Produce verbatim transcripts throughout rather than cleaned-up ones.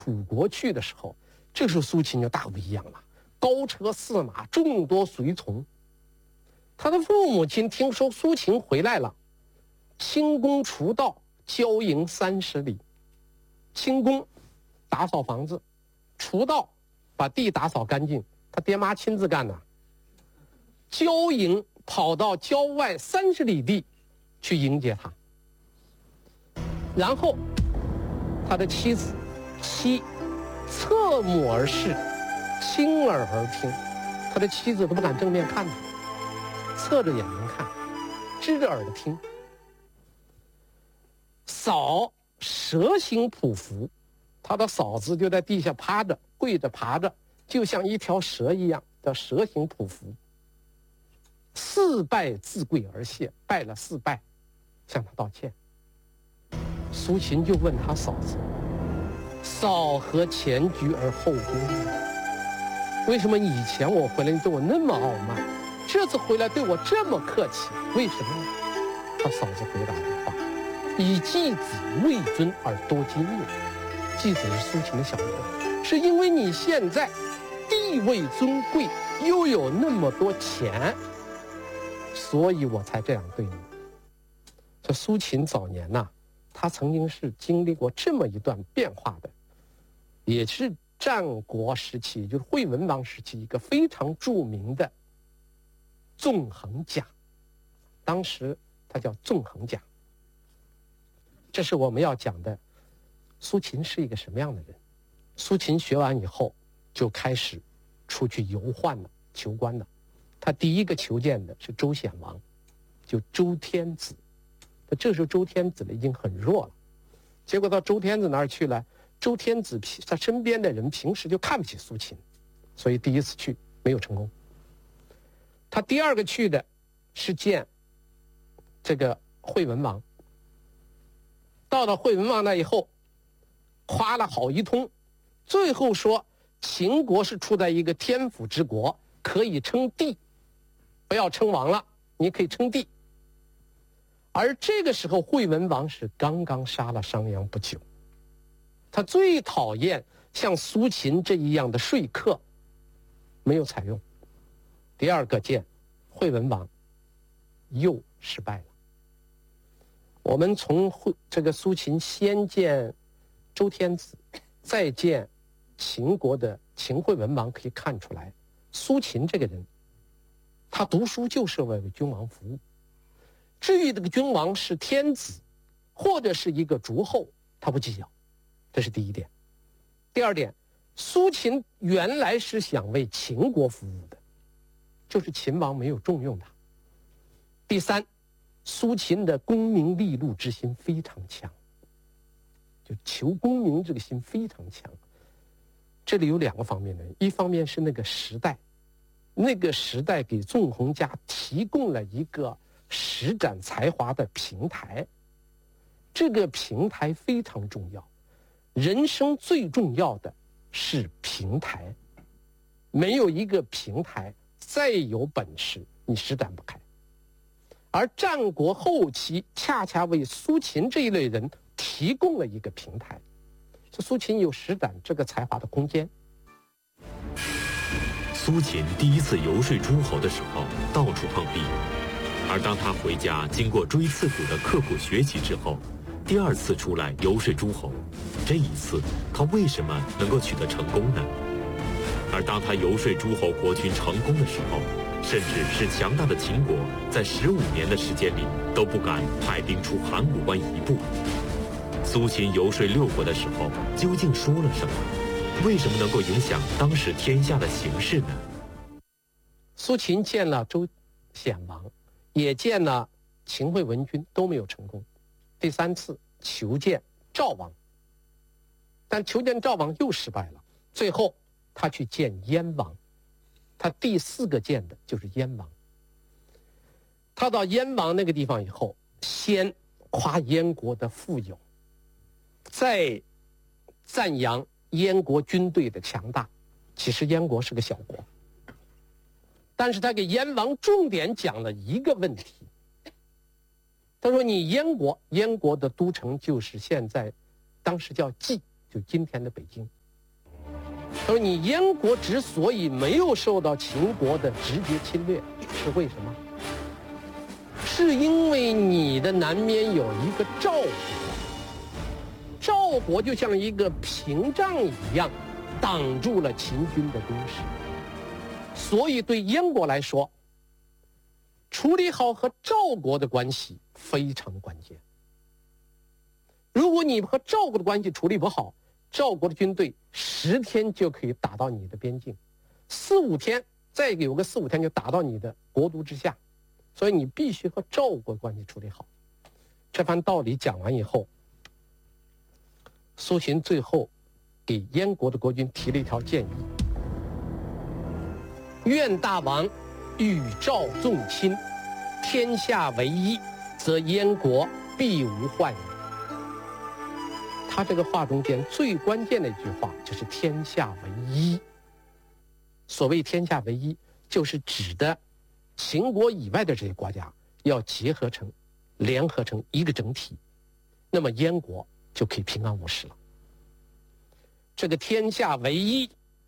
楚国去的时候，这时候苏秦就大不一样了，高车驷马，众多随从。他的父母亲听说苏秦回来了，清宫除道，郊营三十里。清宫打扫房子，除道把地打扫干净，他爹妈亲自干的。郊营跑到郊外三十里地去迎接他，然后他的妻子妻侧目而视，亲耳而听，他的妻子都不敢正面看他，侧着眼睛看，支着耳朵听。嫂蛇形匍匐，他的嫂子就在地下趴着，跪着爬着，就像一条蛇一样，叫蛇形匍匐。四拜自跪而谢，拜了四拜，向他道歉。苏秦就问他嫂子：“嫂何前居而后恭？为什么以前我回来你对我那么傲慢，这次回来对我这么客气？为什么呢？”他嫂子回答一话：“以继子位尊而多金也。”继子是苏秦的小儿，是因为你现在地位尊贵，又有那么多钱，所以我才这样对你。这苏秦早年呐、啊，他曾经是经历过这么一段变化的，也是战国时期，就是惠文王时期一个非常著名的纵横家，当时他叫纵横家。这是我们要讲的，苏秦是一个什么样的人。苏秦学完以后就开始出去游宦了，求官了。他第一个求见的是周显王，就周天子。这时候周天子已经很弱了，结果到周天子那儿去了，周天子他身边的人平时就看不起苏秦，所以第一次去没有成功。他第二个去的是见这个惠文王，到了惠文王那以后夸了好一通，最后说秦国是处在一个天府之国，可以称帝，不要称王了，你可以称帝。而这个时候惠文王是刚刚杀了商鞅不久，他最讨厌像苏秦这一样的说客，没有采用。第二个见惠文王又失败了。我们从这个苏秦先见周天子，再见秦国的秦惠文王，可以看出来，苏秦这个人，他读书就是为君王服务。至于这个君王是天子或者是一个诸侯，他不计较，这是第一点。第二点，苏秦原来是想为秦国服务的，就是秦王没有重用他。第三，苏秦的功名利禄之心非常强，就求功名这个心非常强。这里有两个方面的，一方面是那个时代，那个时代给纵横家提供了一个施展才华的平台，这个平台非常重要。人生最重要的是平台，没有一个平台，再有本事你施展不开。而战国后期恰恰为苏秦这一类人提供了一个平台，这苏秦有施展这个才华的空间。 苏秦第一次游说诸侯的时候，到处碰壁。而当他回家经过锥刺股的刻苦学习之后，第二次出来游说诸侯，这一次他为什么能够取得成功呢？而当他游说诸侯国君成功的时候，甚至是强大的秦国在十五年的时间里都不敢派兵出函谷关一步。苏秦游说六国的时候究竟说了什么？为什么能够影响当时天下的形势呢？ 苏秦见了周显王，也见了秦惠文君，都没有成功。第三次求见赵王，但求见赵王又失败了。最后他去见燕王，他第四个见的就是燕王。他到燕王那个地方以后，先夸燕国的富有，再赞扬燕国军队的强大。其实燕国是个小国，但是他给燕王重点讲了一个问题。他说你燕国，燕国的都城就是现在当时叫蓟， 就今天的北京。他说你燕国之所以没有受到秦国的直接侵略，是为什么？是因为你的南面有一个赵国，赵国就像一个屏障一样，挡住了秦军的攻势。所以对燕国来说，处理好和赵国的关系非常关键。如果你和赵国的关系处理不好，赵国的军队十天就可以打到你的边境，四五天再有个四五天就打到你的国都之下，所以你必须和赵国关系处理好。这番道理讲完以后，苏秦最后给燕国的国君提了一条建议：愿大王与赵纵亲，天下为一，则燕国必无患矣。他这个话中间最关键的一句话就是天下为一。所谓天下为一，就是指的秦国以外的这些国家要结合成联合成一个整体，那么燕国就可以平安无事了。这个天下为一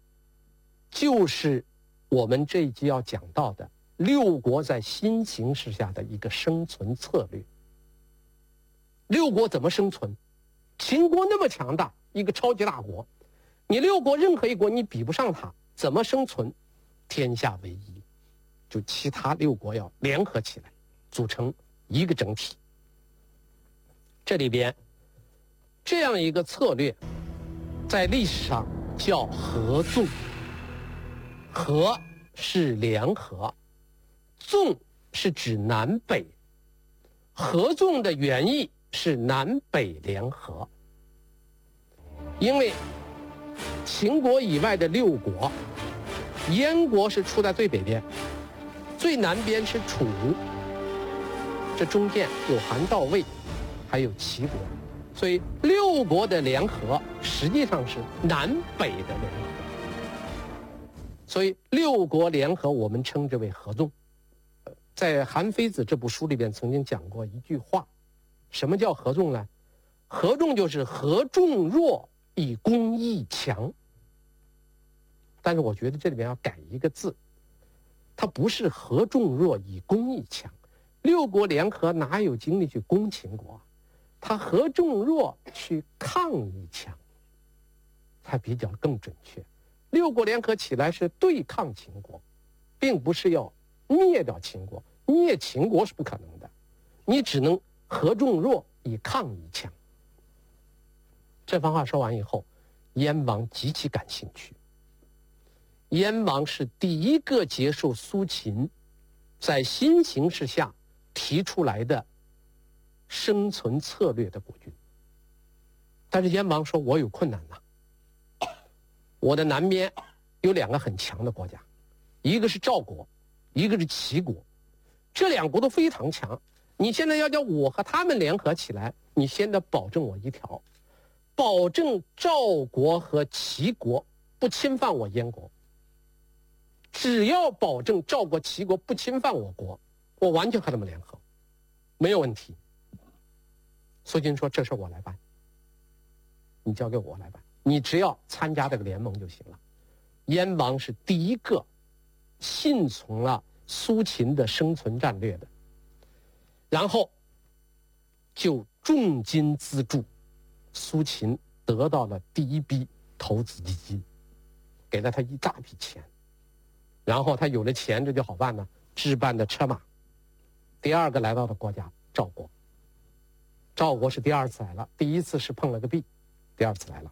就是我们这一集要讲到的六国在新形势下的一个生存策略。六国怎么生存？秦国那么强大，一个超级大国，你六国任何一国你比不上它，怎么生存？天下为一，就其他六国要联合起来，组成一个整体。这里边这样一个策略，在历史上叫合纵。合是联合，纵是指南北。合纵的原意是南北联合。因为秦国以外的六国，燕国是处在最北边，最南边是楚，这中间有韩赵魏，还有齐国，所以六国的联合实际上是南北的联合。所以六国联合我们称之为合纵。在《韩非子》这部书里边曾经讲过一句话，什么叫合纵呢？合纵就是合众弱以攻易强。但是我觉得这里面要改一个字，它不是合众弱以攻易强。六国联合哪有精力去攻秦国？它合众弱去抗易强，才比较更准确。六国联合起来是对抗秦国，并不是要灭掉秦国，灭秦国是不可能的，你只能合众弱以抗易强。这番话说完以后，燕王极其感兴趣。燕王是第一个接受苏秦在新形势下提出来的生存策略的国君。但是燕王说，我有困难呐、啊，我的南边有两个很强的国家，一个是赵国，一个是齐国，这两国都非常强，你现在要叫我和他们联合起来，你现在保证我一条，保证赵国和齐国不侵犯我燕国。只要保证赵国、齐国不侵犯我国，我完全和他们联合，没有问题。苏秦说：“这事我来办，你交给我来办，你只要参加这个联盟就行了。”燕王是第一个信从了苏秦的生存战略的，然后就重金资助，苏秦得到了第一笔投资基金，给了他一大笔钱。然后他有了钱，这就好办了，置办的车马。第二个来到的国家赵国，赵国是第二次来了，第一次是碰了个壁，第二次来了。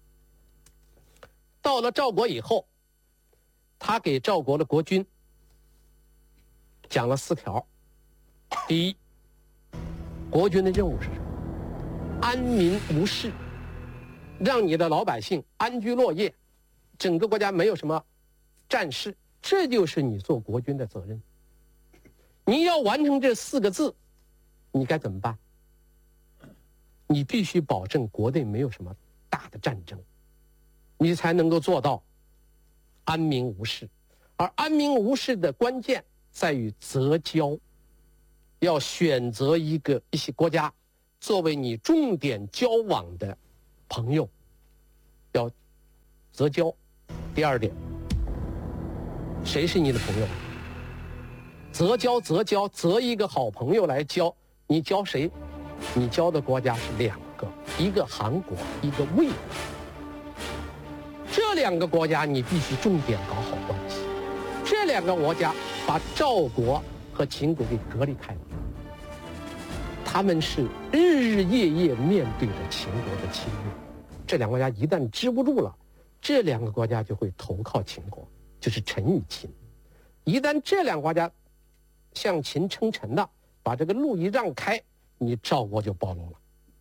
到了赵国以后，他给赵国的国君讲了四条。第一，国君的任务是什么？安民无事，让你的老百姓安居乐业，整个国家没有什么战事，这就是你做国君的责任。你要完成这四个字，你该怎么办？你必须保证国内没有什么大的战争，你才能够做到安民无事。而安民无事的关键在于择交，要选择一个一些国家作为你重点交往的朋友， 要择交。第二点，谁是你的朋友？择交择交，择一个好朋友来交。你交谁？你交的国家是两个，一个韩国，一个魏国。这两个国家你必须重点搞好关系。这两个国家把赵国和秦国给隔离开了，他们是日日夜夜面对着秦国的侵略。这两个国家一旦支不住了，这两个国家就会投靠秦国，就是臣与秦。一旦这两个国家向秦称臣了，把这个路一让开，你赵国就暴露了。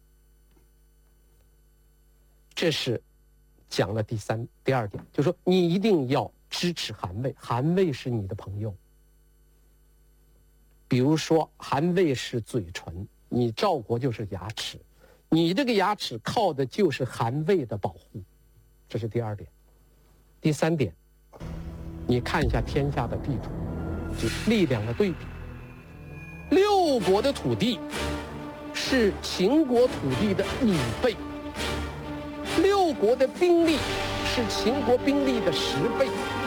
这是讲了第三、第二点，就是说你一定要支持韩魏，韩魏是你的朋友。比如说韩魏是嘴唇，你赵国就是牙齿，你这个牙齿靠的就是韩魏的保护，这是第二点。第三点，你看一下天下的地图，就力量的对比。六国的土地是秦国土地的五倍，六国的兵力是秦国兵力的十倍。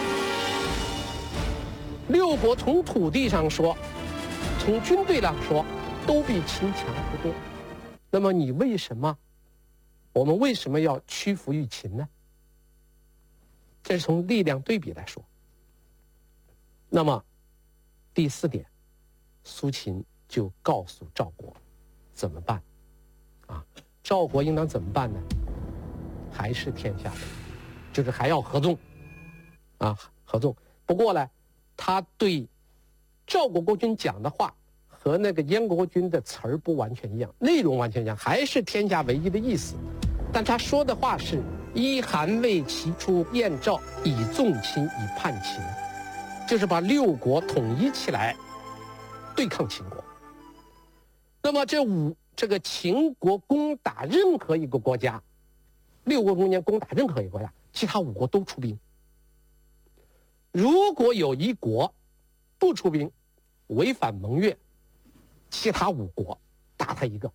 六国从土地上说，从军队上说，都比秦强不多。那么你为什么，我们为什么要屈服于秦呢？这是从力量对比来说。那么第四点，苏秦就告诉赵国怎么办啊？赵国应当怎么办呢？还是天下的，就是还要合纵啊，合纵。不过呢，他对赵国国君讲的话和那个燕国君的词儿不完全一样，内容完全一样，还是天下为一的意思。但他说的话是依韩魏齐出燕赵，以纵秦，以叛秦，就是把六国统一起来对抗秦国。那么这五这个秦国攻打任何一个国家，六国中间攻打任何一个国家，其他五国都出兵。如果有一国不出兵，违反盟约，其他五国打他一个，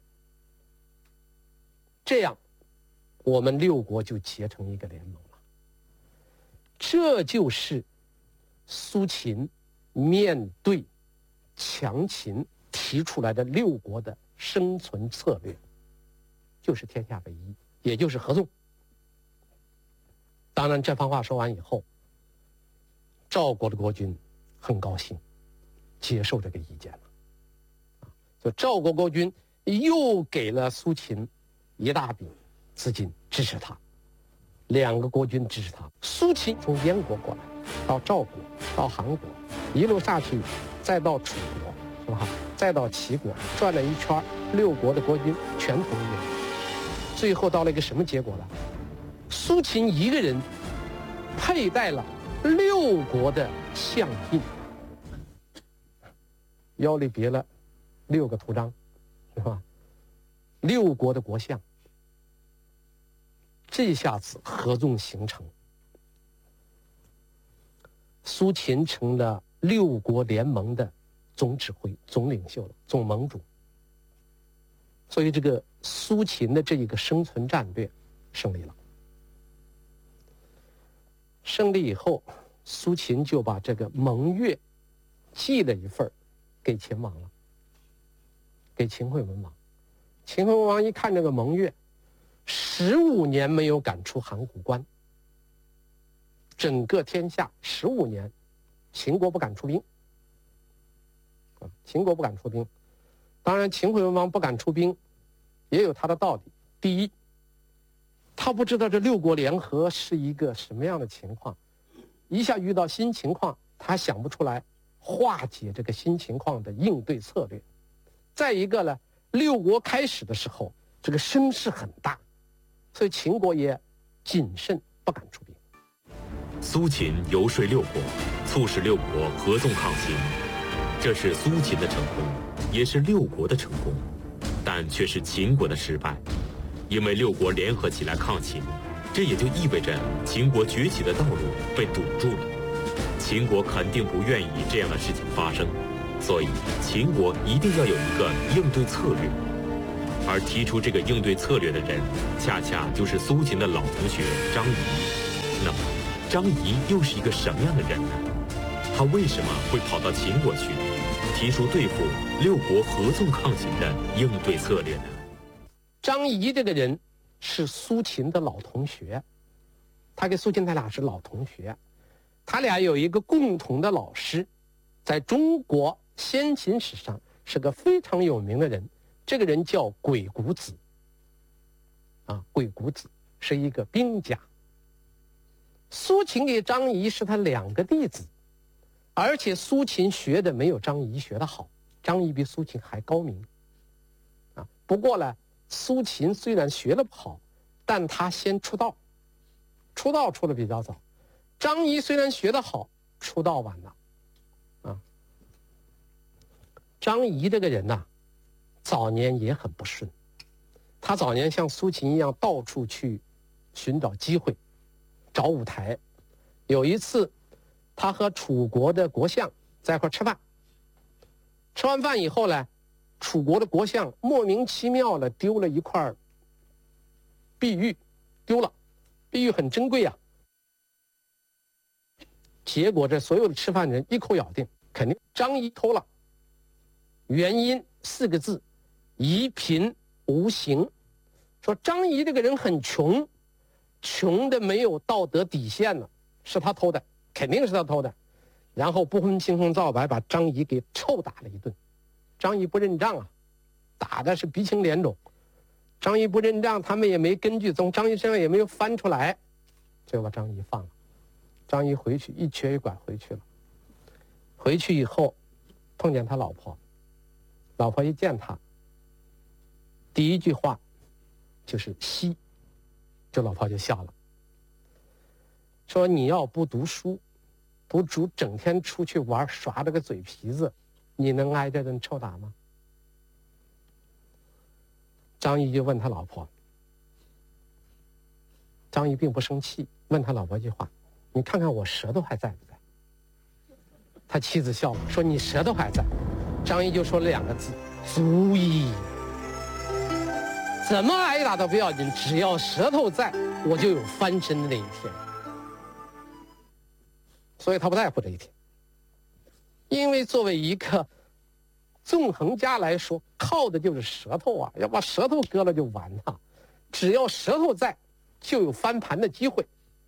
这样我们六国就结成一个联盟了。这就是苏秦面对强秦提出来的六国的生存策略，就是天下为一，也就是合纵。当然这番话说完以后，赵国的国君很高兴，接受这个意见了。所以赵国国君又给了苏秦一大笔资金支持他，两个国君支持他。苏秦从燕国过来，到赵国，到韩国，一路下去，再到楚国，是吧？再到齐国，转了一圈，六国的国君全同意了。最后到了一个什么结果呢？苏秦一个人佩戴了六国的相印，腰里别了六个图章，是吧？六国的国相，这下子合纵形成，苏秦成了六国联盟的总指挥、总领袖了，总盟主。所以这个苏秦的这一个生存战略胜利了。胜利以后，苏秦就把这个盟约寄了一份给秦王了，给秦惠文王。秦惠文王一看这个盟约，十五年没有赶出函谷关，整个天下十五年，秦国不敢出兵，秦国不敢出兵。当然，秦惠文王不敢出兵，也有他的道理。第一，他不知道这六国联合是一个什么样的情况，一下遇到新情况，他想不出来化解这个新情况的应对策略。再一个呢，六国开始的时候，这个声势很大，所以秦国也谨慎，不敢出兵。 苏秦游说六国，促使六国合纵抗秦，这是苏秦的成功，也是六国的成功，但却是秦国的失败。因为六国联合起来抗秦，这也就意味着秦国崛起的道路被堵住了。秦国肯定不愿意这样的事情发生，所以秦国一定要有一个应对策略。 而提出这个应对策略的人，恰恰就是苏秦的老同学张仪。那么，张仪又是一个什么样的人呢？他为什么会跑到秦国去，提出对付六国合纵抗秦的应对策略呢？ 张仪这个人是苏秦的老同学，他跟苏秦他俩是老同学，他俩有一个共同的老师，在中国先秦史上是个非常有名的人，这个人叫鬼谷子。啊，鬼谷子是一个兵家。苏秦给张仪是他两个弟子，而且苏秦学的没有张仪学的好，张仪比苏秦还高明。啊，不过呢，苏秦虽然学得不好，但他先出道，出道出的比较早。张仪虽然学得好，出道晚了。啊，张仪这个人呐、啊，早年也很不顺。他早年像苏秦一样，到处去寻找机会，找舞台。有一次，他和楚国的国相在一块吃饭。吃完饭以后呢，楚国的国相莫名其妙的丢了一块碧玉，丢了，碧玉很珍贵啊。结果这所有的吃饭人一口咬定，肯定张仪偷了。原因四个字：夷贫无形。说张仪这个人很穷，穷的没有道德底线了，是他偷的，肯定是他偷的。然后不分青红皂白把张仪给臭打了一顿。张仪不认账啊，打的是鼻青脸肿。张仪不认账，他们也没根据，从张仪身上也没有翻出来，就把张仪放了。张仪回去一瘸一拐回去了。回去以后碰见他老婆，老婆一见他，第一句话就是嬉，这老婆就笑了，说你要不读书，不主整天出去玩，耍这个嘴皮子，你能挨这顿臭打吗？张仪就问他老婆，张仪并不生气，问他老婆一句话，你看看我舌头还在不在？他妻子笑了，说你舌头还在。张仪就说了两个字，足矣。怎么挨打都不要紧，只要舌头在，我就有翻身的那一天。所以他不在乎这一天，因为作为一个纵横家来说，靠的就是舌头啊，要把舌头割了就完了。只要舌头在，就有翻盘的机会。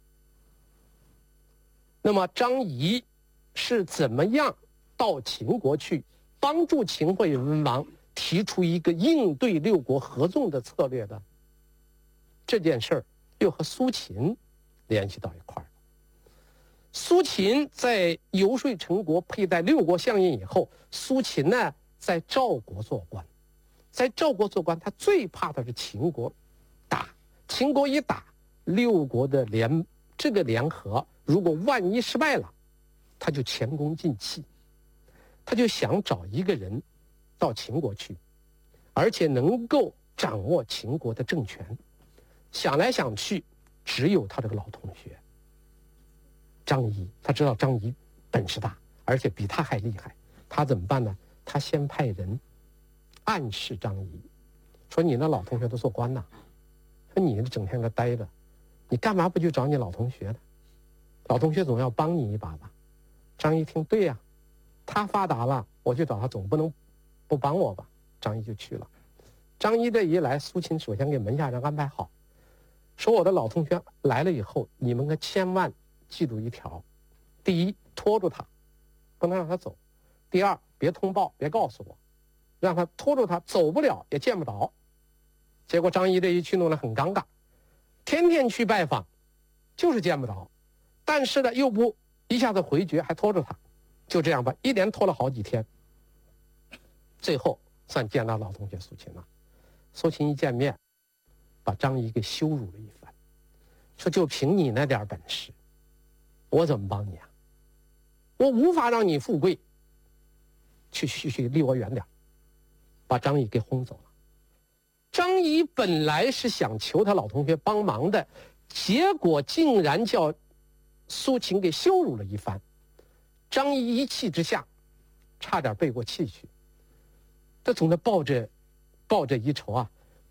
那么张仪是怎么样到秦国去帮助秦惠文王提出一个应对六国合纵的策略的？这件事儿又和苏秦联系到一块儿。苏秦在游说陈国佩戴六国相印以后，苏秦呢在赵国做官，在赵国做官，他最怕的是秦国打，秦国一打，六国的联这个联合，如果万一失败了，他就前功尽弃。他就想找一个人到秦国去，而且能够掌握秦国的政权。想来想去，只有他这个老同学张仪。他知道张仪本事大，而且比他还厉害。他怎么办呢？他先派人暗示张仪，说你那老同学都做官呐，说你整天搁待着，你干嘛不去找你老同学呢？老同学总要帮你一把吧。张仪听，对呀、啊，他发达了，我去找他总不能不帮我吧。张仪就去了。张仪这一来，苏秦首先给门下人安排好，说我的老同学来了以后，你们可千万记住一条：第一，拖住他，不能让他走；第二，别通报，别告诉我，让他拖住他，走不了也见不着。结果张仪这一去弄得很尴尬，天天去拜访，就是见不着，但是呢又不一下子回绝，还拖住他，就这样吧，一连拖了好几天，最后算见到老同学苏秦了。苏秦一见面，把张仪给羞辱了一番，说就凭你那点本事，我怎么帮你啊？我无法让你富贵，去去去，离我远点，把张仪给轰走了。张仪本来是想求他老同学帮忙的，结果竟然叫苏秦给羞辱了一番。张仪一气之下，差点背过气去。他总在抱着抱着一筹啊，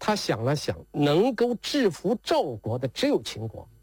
他想了想，能够制服赵国的只有秦国。